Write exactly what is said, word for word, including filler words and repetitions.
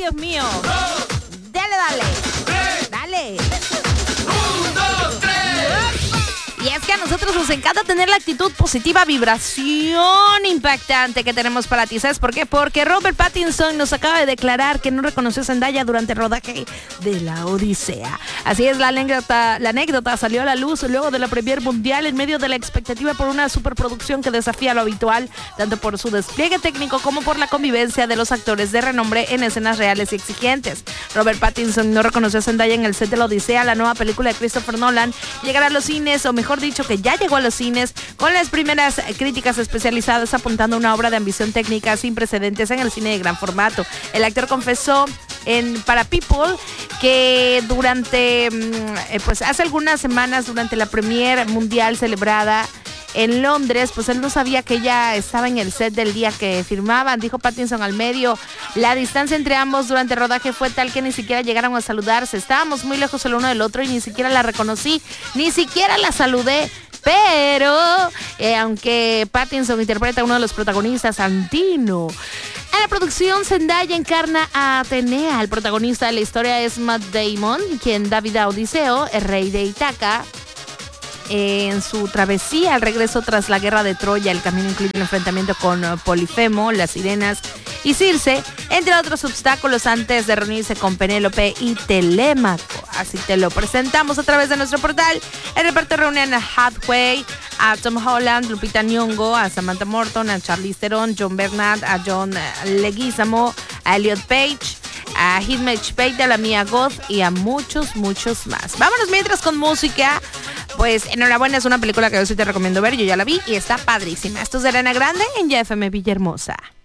Dios mío. Dale, dale. Dale. Un, dos, tres. Y es que a nosotros nos encanta tener la actitud positiva, vibración impactante que tenemos para ti. ¿Sabes por qué? Porque Robert Pattinson nos acaba de declarar que no reconoció a Zendaya durante el rodaje de La Odisea. Así es, la anécdota, la anécdota salió a la luz luego de la premier mundial en medio de la expectativa por una superproducción que desafía lo habitual, tanto por su despliegue técnico como por la convivencia de los actores de renombre en escenas reales y exigentes. Robert Pattinson no reconoció a Zendaya en el set de La Odisea, la nueva película de Christopher Nolan. Llegará a los cines, o mejor dicho, que ya llegó a los cines, con las primeras críticas especializadas apuntando a una obra de ambición técnica sin precedentes en el cine de gran formato. El actor confesó en para People que durante, pues hace algunas semanas, durante la premier mundial celebrada en Londres, pues él no sabía que ella estaba en el set del día que firmaban. Dijo Pattinson al medio: la distancia entre ambos durante el rodaje fue tal que ni siquiera llegaron a saludarse. Estábamos muy lejos el uno del otro y ni siquiera la reconocí, ni siquiera la saludé. Pero, eh, aunque Pattinson interpreta a uno de los protagonistas, Santino, en la producción Zendaya encarna a Atenea. El protagonista de la historia es Matt Damon, quien da vida a Odiseo, el rey de Ítaca. En su travesía al regreso tras la guerra de Troya, el camino incluye el enfrentamiento con Polifemo, las sirenas y Circe, entre otros obstáculos, antes de reunirse con Penélope y Telémaco. Así te lo presentamos a través de nuestro portal. El reparto reúne a Hathaway, a Tom Holland, Lupita Nyong'o, a Samantha Morton, a Charlize Theron, John Bernard, a John Leguizamo, a Elliot Page, a Himesh Patel, a la Mia Goth y a muchos, muchos más. Vámonos mientras con música. Pues enhorabuena, es una película que yo sí te recomiendo ver, yo ya la vi y está padrísima. Esto es de Arena Grande en Y F M Villahermosa.